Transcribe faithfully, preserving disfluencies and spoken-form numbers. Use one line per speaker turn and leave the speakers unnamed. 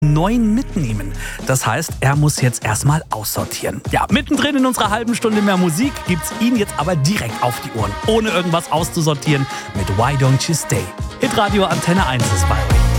neuen mitnehmen. Das heißt, er muss jetzt erstmal aussortieren. Ja, mittendrin in unserer halben Stunde mehr Musik gibt's ihn jetzt aber direkt auf die Ohren, ohne irgendwas auszusortieren mit Why Don't You Stay. Hitradio Antenne eins ist bei euch.